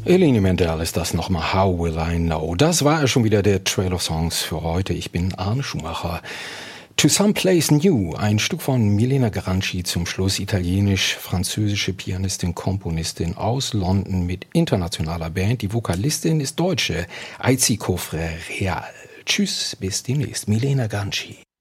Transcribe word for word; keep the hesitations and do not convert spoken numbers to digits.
Eline Mendel ist das nochmal. How Will I Know? Das war ja schon wieder der Trail of Songs für heute. Ich bin Arne Schumacher. To Someplace New, ein Stück von Milena Garanci zum Schluss, italienisch-französische Pianistin, Komponistin aus London mit internationaler Band. Die Vokalistin ist Deutsche, Aizzi Cofre Real. Tschüss, bis demnächst. Milena Garanci.